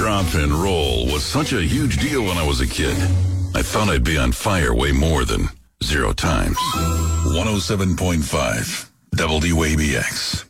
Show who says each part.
Speaker 1: drop and roll was such a huge deal when I was a kid. I thought I'd be on fire way more than 0 times. 107.5 WABX.